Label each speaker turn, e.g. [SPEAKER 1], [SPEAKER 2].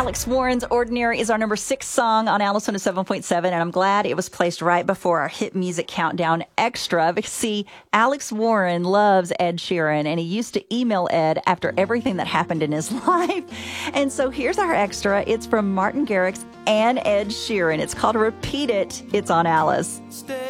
[SPEAKER 1] Alex Warren's Ordinary is our number 6 song on Alice 107.7, and I'm glad it was placed right before our hit music countdown extra. Because, see, Alex Warren loves Ed Sheeran, and he used to email Ed after everything that happened in his life. And so here's our extra. It's from Martin Garrix and Ed Sheeran. It's called Repeat It. It's on Alice.